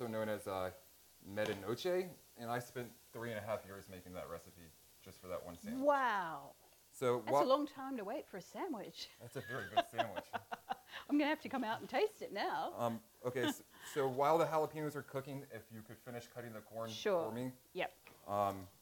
known as Medianoche, and I spent 3.5 years making that recipe just for that one sandwich. Wow. So That's a long time to wait for a sandwich. That's a very good sandwich. I'm going to have to come out and taste it now. Okay, so while the jalapenos are cooking, if you could finish cutting the corn Sure. for me. Yep.